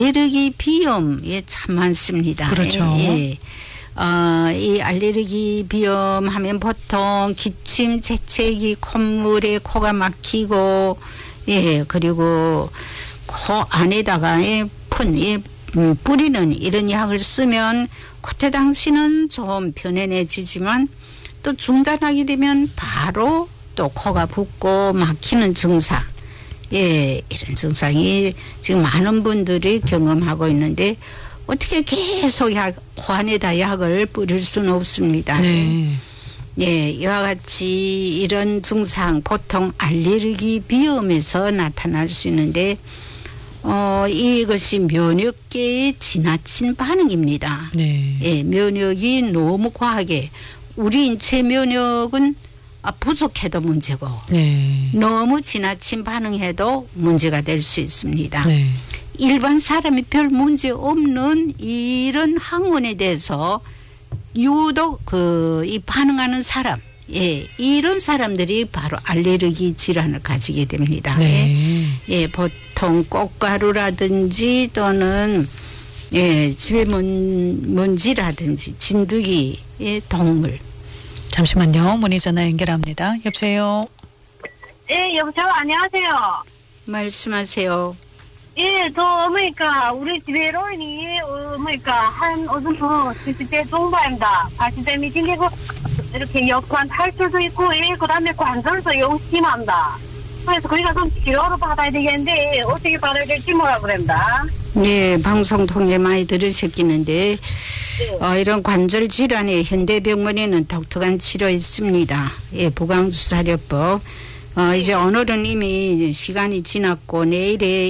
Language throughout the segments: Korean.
알레르기 비염이 참 많습니다. 그렇죠. 예. 이 알레르기 비염 하면 보통 기침, 재채기, 콧물에 코가 막히고, 예, 그리고 코 안에다가 뿌리는 이런 약을 쓰면 그때 당시는 좀 변해내지지만 또 중단하게 되면 바로 또 코가 붓고 막히는 증상. 예, 이런 증상이 지금 많은 분들이 경험하고 있는데 어떻게 계속 코 안에다 약을 뿌릴 수는 없습니다. 네. 예, 이와 같이 이런 증상 보통 알레르기 비염에서 나타날 수 있는데 이것이 면역계의 지나친 반응입니다. 네. 예, 면역이 너무 과하게 우리 인체 면역은 부족해도 문제고 네. 너무 지나친 반응해도 문제가 될 수 있습니다. 네. 일반 사람이 별 문제 없는 이런 항원에 대해서 유독 이 반응하는 사람, 예, 이런 사람들이 바로 알레르기 질환을 가지게 됩니다. 네. 예, 보통 꽃가루라든지 또는 예, 집에 먼지라든지 진드기의 동물. 잠시만요. 문의 전화 연결합니다. 여보세요. 예, 여보세요. 안녕하세요. 말씀하세요. 예, 우리 집에 로인이, 한, 어느 70대 동반입니다. 80대미 생기고, 이렇게 역관 탈출도 있고, 예, 그 다음에 관절도 용심합니다. 그래서 거기가 좀 치료를 받아야 되겠는데, 어떻게 받아야 될지 뭐라 그럽니다. 네, 방송 통해 많이 들으셨겠는데, 이런 관절 질환에 현대병원에는 독특한 치료 있습니다. 예, 부강주사료법. 이제 오늘은 이미 시간이 지났고 내일에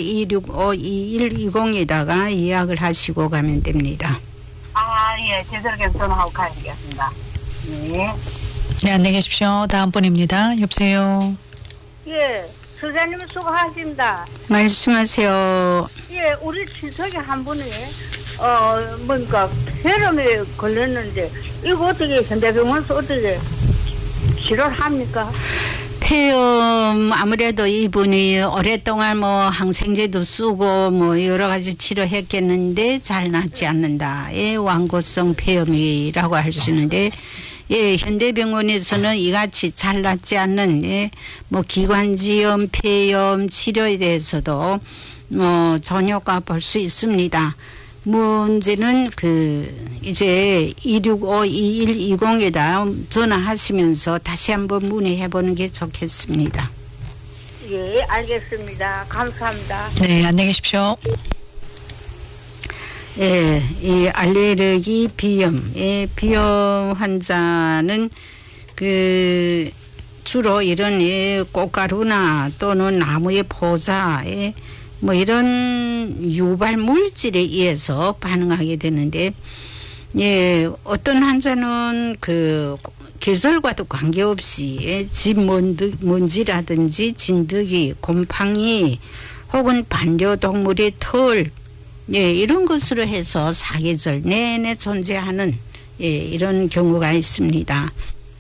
265-2120에다가 예약을 하시고 가면 됩니다. 예, 제대로 전화하고 가야 되겠습니다. 네. 네, 안녕히 계십시오. 다음 분입니다. 여보세요. 예, 소장님 수고하십니다. 말씀하세요. 예, 우리 친척이 한 분이 폐렴에 걸렸는데 이거 어떻게 현대병원에서 어떻게 치료를 합니까? 폐렴 아무래도 이분이 오랫동안 항생제도 쓰고 여러 가지 치료했겠는데 잘 낫지 않는다. 예, 완고성 폐렴이라고 할 수 있는데 예, 현대병원에서는 이같이 잘 낫지 않는 기관지염, 폐렴 치료에 대해서도 좋은 효과 볼 수 있습니다. 문제는 이제 265-2120에다 전화하시면서 다시 한번 문의해 보는 게 좋겠습니다. 예, 알겠습니다. 감사합니다. 네, 안녕히 계십시오. 예, 이 알레르기 비염, 예, 비염 환자는 주로 이런 꽃가루나 또는 나무의 포자, 이런 유발 물질에 의해서 반응하게 되는데, 예, 어떤 환자는 계절과도 관계없이 집 먼지라든지 진드기, 곰팡이 혹은 반려동물의 털, 예, 이런 것으로 해서 사계절 내내 존재하는 예, 이런 경우가 있습니다.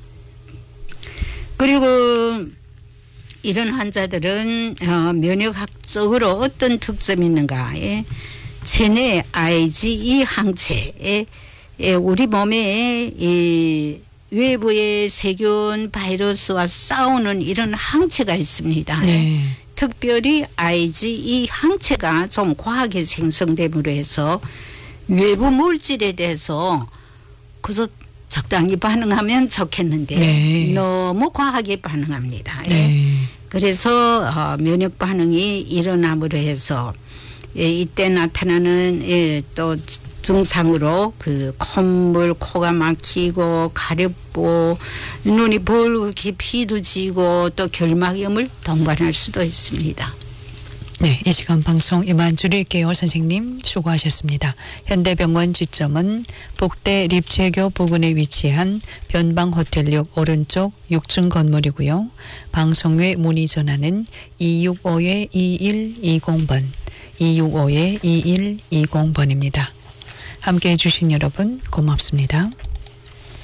그리고 이런 환자들은 면역학적으로 어떤 특점이 있는가? 예, 체내 IgE 항체, 우리 몸에 외부의 세균 바이러스와 싸우는 이런 항체가 있습니다. 네. 특별히 IgE 항체가 좀 과하게 생성됨으로 해서 외부 물질에 대해서 그저 적당히 반응하면 좋겠는데 네. 너무 과하게 반응합니다. 네. 그래서 면역 반응이 일어남으로 해서 이때 나타나는 또 증상으로 콧물, 코가 막히고 가렵고 눈이 벌겋게 피도 지고 또 결막염을 동반할 수도 있습니다. 네, 이 시간 방송 이만 줄일게요. 선생님 수고하셨습니다. 현대병원 지점은 복대 립체교 부근에 위치한 변방호텔역 오른쪽 6층 건물이고요. 방송 외 문의 전화는 265-2120번, 265-2120번입니다. 함께해 주신 여러분 고맙습니다.